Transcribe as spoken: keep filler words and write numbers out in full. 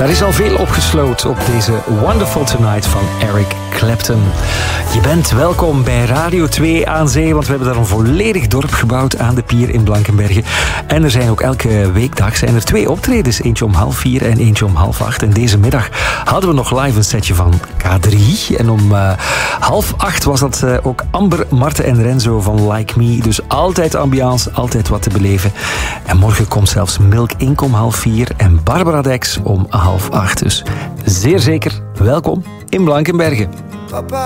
Daar is al veel opgesloten op deze Wonderful Tonight van Eric Clapton. Je bent welkom bij Radio twee aan Zee, want we hebben daar een volledig dorp gebouwd aan de pier in Blankenberge. En er zijn ook elke weekdag zijn er twee optredens. Eentje om half vier en eentje om half acht. En deze middag hadden we nog live een setje van K drie. En om uh, half acht was dat uh, ook Amber, Marten en Renzo van Like Me. Dus altijd ambiance, altijd wat te beleven. En morgen komt zelfs Milk Inc. om half vier en Barbara Dex om half acht. Dus zeer zeker welkom in Blankenberge.